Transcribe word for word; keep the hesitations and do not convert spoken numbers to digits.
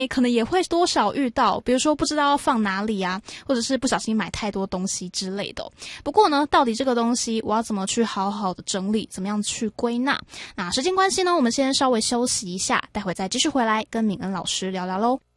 可能也会多少遇到，比如说不知道要放哪里啊，或者是不小心买太多东西之类的。不过呢，到底这个东西我要怎么去好好的整理，怎么样去归纳？那时间关系呢，我们先稍微休息一下，待会再继续回来跟敏恩老师聊聊咯。